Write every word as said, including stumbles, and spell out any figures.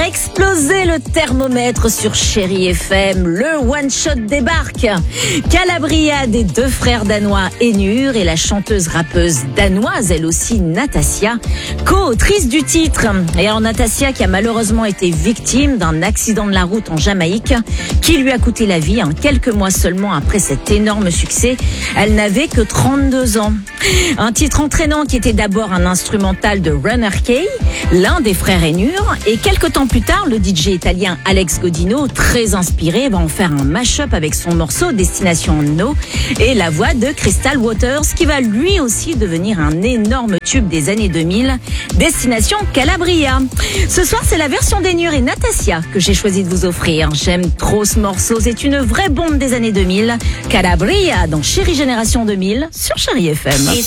exploser le thermomètre sur Chérie F M. Le one-shot débarque. Calabria des deux frères danois Enur et la chanteuse rappeuse danoise, elle aussi Natasia, co-autrice du titre. Et alors Natasia qui a malheureusement été victime d'un accident de la route en Jamaïque qui lui a coûté la vie hein, quelques mois seulement après cet énorme succès. Elle n'avait que trente-deux ans. Un titre entraînant qui était d'abord un instrumental de Runner Kay, l'un des frères Enur, et quelques temps plus tard, le D J italien Alex Godino, très inspiré, va en faire un mash-up avec son morceau Destination No et la voix de Crystal Waters, qui va lui aussi devenir un énorme tube des années deux mille, Destination Calabria. Ce soir, c'est la version d'Enur et Natasia que j'ai choisi de vous offrir. J'aime trop ce morceau, c'est une vraie bombe des années deux mille. Calabria dans Chérie Génération deux mille sur Chérie F M.